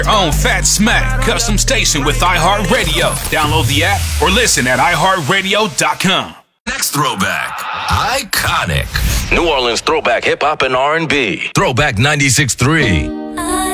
Own Fat Smack custom station with iHeartRadio. Download the app or listen at iHeartRadio.com. Next throwback, iconic. New Orleans throwback hip hop and R&B. Throwback 96.3.